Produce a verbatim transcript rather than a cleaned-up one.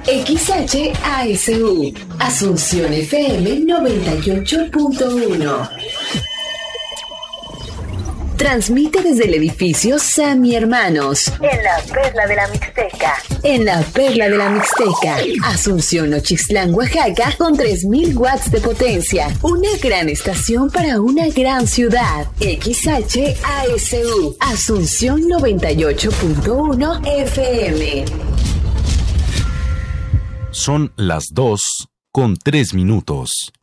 X H A S U, Asunción F M noventa y ocho punto uno. Transmite desde el edificio Sammy Hermanos, en la Perla de la Mixteca. En la Perla de la Mixteca, Asunción Ochislán, Oaxaca, con tres mil watts de potencia. Una gran estación para una gran ciudad. X H A S U, Asunción noventa y ocho punto uno F M. Son las dos con tres minutos.